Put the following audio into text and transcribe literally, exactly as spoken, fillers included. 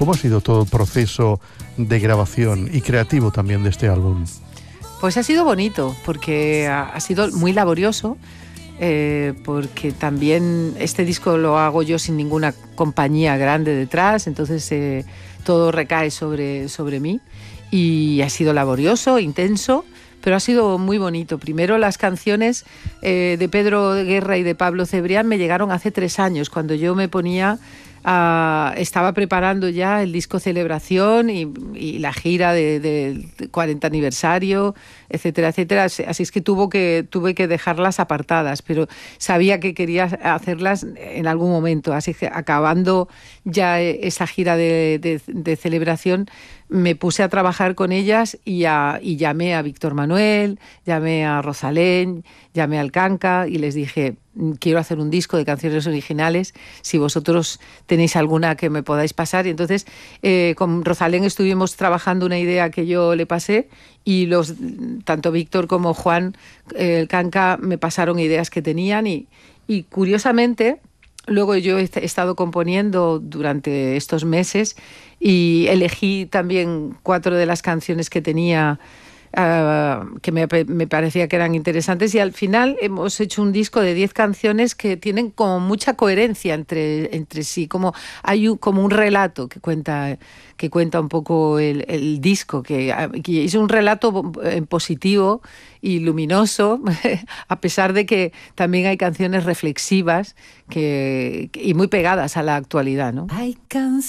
¿Cómo ha sido todo el proceso de grabación y creativo también de este álbum? Pues ha sido bonito, porque ha, ha sido muy laborioso, eh, porque también este disco lo hago yo sin ninguna compañía grande detrás, entonces eh, todo recae sobre, sobre mí, y ha sido laborioso, intenso, pero ha sido muy bonito. Primero, las canciones eh, de Pedro Guerra y de Pablo Cebrián me llegaron hace tres años, cuando yo me ponía... Uh, estaba preparando ya el disco Celebración y, y la gira del de, de cuarenta aniversario, etcétera, etcétera. Así es que, tuvo que tuve que dejarlas apartadas, pero sabía que quería hacerlas en algún momento. Así que, acabando ya esa gira de, de, de Celebración, me puse a trabajar con ellas y, a, y llamé a Víctor Manuel, llamé a Rosalén, llamé al Kanka y les dije: quiero hacer un disco de canciones originales, si vosotros tenéis alguna que me podáis pasar. Y entonces eh, con Rosalén estuvimos trabajando una idea que yo le pasé, y los tanto Víctor como Juan, eh, el Kanka, me pasaron ideas que tenían, y, y curiosamente luego yo he estado componiendo durante estos meses y elegí también cuatro de las canciones que tenía Uh, que me, me parecía que eran interesantes, y al final hemos hecho un disco de diez canciones que tienen como mucha coherencia entre, entre sí, como hay un, como un relato que cuenta, que cuenta un poco el, el disco, que, que es un relato positivo y luminoso, a pesar de que también hay canciones reflexivas que, y muy pegadas a la actualidad, ¿no? Hay canciones